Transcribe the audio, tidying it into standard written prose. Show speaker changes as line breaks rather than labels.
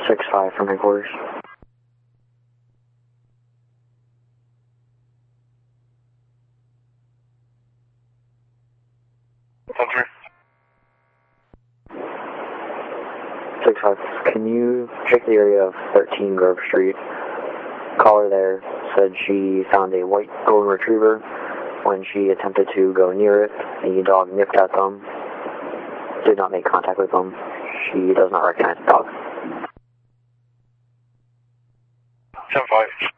6-5 from headquarters.
Center.
6-5, can you check the area of 13 Grove Street? Caller there said she found a white golden retriever. When she attempted to go near it, the dog nipped at them, did not make contact with them. She does not recognize the dog.
10-5.